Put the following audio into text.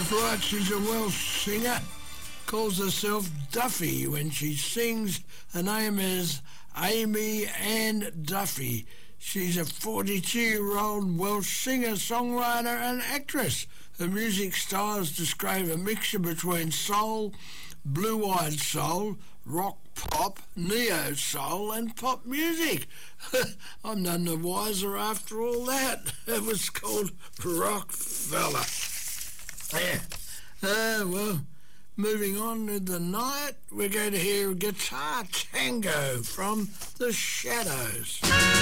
That's right, she's a Welsh singer. Calls herself Duffy when she sings. Her name is Amy Ann Duffy. She's a 42-year-old Welsh singer, songwriter and actress. Her music styles describe a mixture between soul, blue-eyed soul, rock pop, neo-soul and pop music. I'm none the wiser after all that. It was called Rockfella. Yeah. Well, moving on to the night, we're going to hear Guitar Tango from The Shadows.